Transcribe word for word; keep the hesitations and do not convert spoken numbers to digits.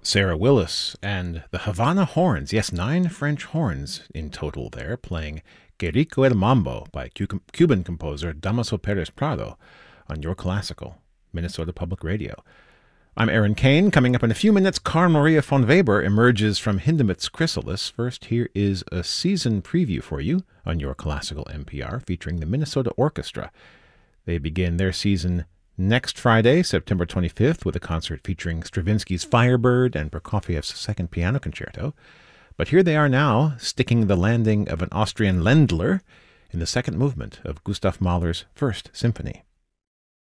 Sarah Willis and the Havana Horns. Yes, nine French horns in total there, playing Que Rico el Mambo by Cuban composer Damaso Perez Prado on Your Classical, Minnesota Public Radio. I'm Aaron Kane. Coming up in a few minutes, Carl Maria von Weber emerges from Hindemith's Chrysalis. First, here is a season preview for you on Your Classical N P R featuring the Minnesota Orchestra. They begin their season next Friday, September twenty-fifth, with a concert featuring Stravinsky's Firebird and Prokofiev's Second Piano Concerto. But here they are now, sticking the landing of an Austrian Ländler in the second movement of Gustav Mahler's First Symphony.